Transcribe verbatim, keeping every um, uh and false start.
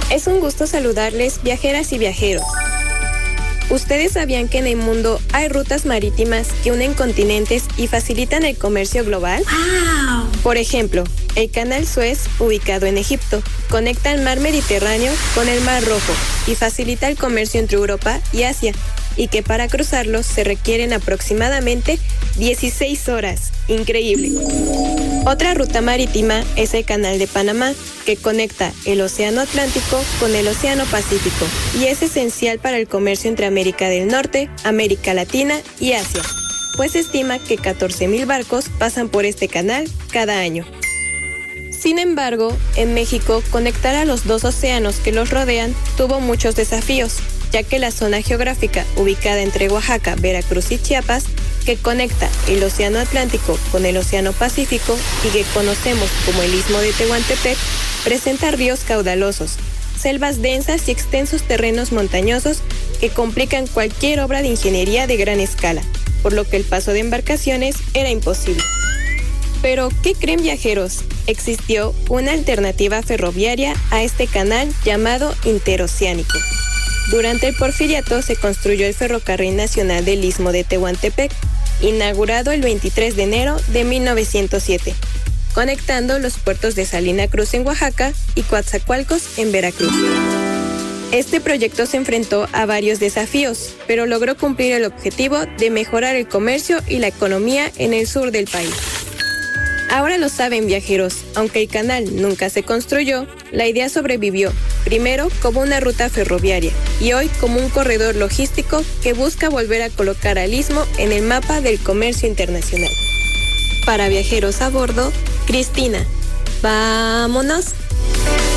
Es un gusto saludarles, viajeras y viajeros. ¿Ustedes sabían que en el mundo hay rutas marítimas que unen continentes y facilitan el comercio global? ¡Wow! Por ejemplo, el Canal Suez, ubicado en Egipto, conecta el mar Mediterráneo con el Mar Rojo y facilita el comercio entre Europa y Asia, y que para cruzarlos se requieren aproximadamente dieciséis horas. Increíble. Otra ruta marítima es el Canal de Panamá, que conecta el Océano Atlántico con el Océano Pacífico y es esencial para el comercio entre América del Norte, América Latina y Asia, pues se estima que catorce mil barcos pasan por este canal cada año. Sin embargo, en México, conectar a los dos océanos que los rodean tuvo muchos desafíos, ya que la zona geográfica ubicada entre Oaxaca, Veracruz y Chiapas, que conecta el Océano Atlántico con el Océano Pacífico y que conocemos como el Istmo de Tehuantepec, presenta ríos caudalosos, selvas densas y extensos terrenos montañosos que complican cualquier obra de ingeniería de gran escala, por lo que el paso de embarcaciones era imposible. Pero, ¿qué creen, viajeros? Existió una alternativa ferroviaria a este canal llamado interoceánico. Durante el Porfiriato se construyó el Ferrocarril Nacional del Istmo de Tehuantepec, inaugurado el veintitrés de enero de mil novecientos siete, conectando los puertos de Salina Cruz en Oaxaca y Coatzacoalcos en Veracruz. Este proyecto se enfrentó a varios desafíos, pero logró cumplir el objetivo de mejorar el comercio y la economía en el sur del país. Ahora lo saben, viajeros, aunque el canal nunca se construyó, la idea sobrevivió, primero como una ruta ferroviaria y hoy como un corredor logístico que busca volver a colocar al istmo en el mapa del comercio internacional. Para Viajeros a Bordo, Cristina. ¡Vámonos!